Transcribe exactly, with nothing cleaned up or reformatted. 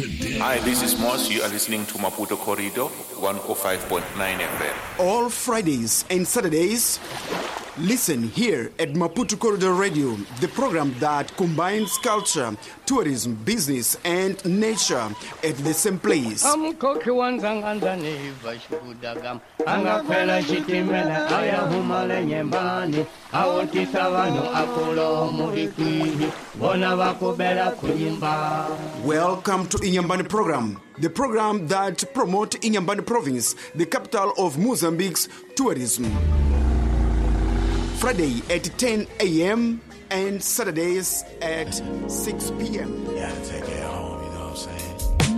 Hi, this is Moss. You are listening to Maputo Corridor, one oh five point nine F M. All Fridays and Saturdays, listen here at Maputo Corridor Radio, the program that combines culture, tourism, business, and nature at the same place. Welcome to Inyambani program, the program that promotes Inyambani province, the capital of Mozambique's tourism. Friday at ten a.m. and Saturdays at six p.m. Yeah, that's it.